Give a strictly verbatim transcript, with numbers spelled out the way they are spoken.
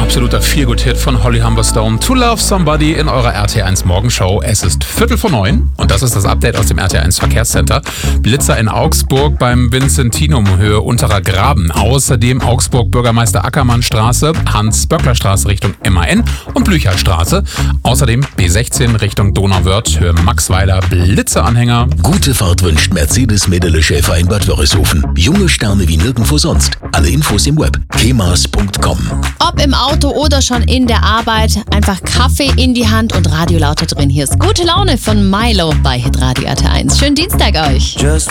absoluter Feel-Good-Hit von Holly Humberstone. To Love Somebody in eurer R T eins Morgenshow. Es ist Viertel vor neun und das ist das Update aus dem R T eins Verkehrscenter. Blitzer in Augsburg beim Vincentinum, Höhe Unterer Graben. Außerdem Augsburg Bürgermeister Ackermann Straße, Hans-Böckler-Straße Richtung M A N und Blücherstraße. Außerdem B sechzehn Richtung Donauwörth, Höhe Maxweiler, Blitzeranhänger. Gute Fahrt wünscht Mercedes-Mädele-Schäfer in Bad Wörishofen. Junge Sterne wie nirgendwo sonst. Alle Infos im Web. kemas punkt com. Ob im Auto oder schon in der Arbeit, einfach Kaffee in die Hand und Radio lauter drin. Hier ist gute Laune von Milo bei Hitradio R T eins. Schönen Dienstag euch. Just